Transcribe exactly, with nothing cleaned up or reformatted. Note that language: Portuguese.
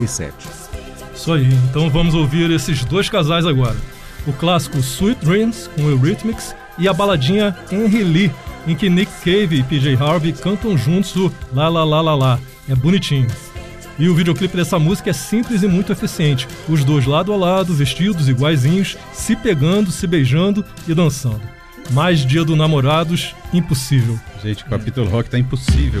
sete. Isso aí, então vamos ouvir esses dois casais agora. O clássico Sweet Dreams, com Eurythmics, e a baladinha Henry Lee, em que Nick Cave e P J Harvey cantam juntos o La La La La La. É bonitinho. E o videoclipe dessa música é simples e muito eficiente. Os dois lado a lado, vestidos iguaizinhos, se pegando, se beijando e dançando. Mais Dia dos Namorados, impossível. Gente, o capítulo rock tá impossível.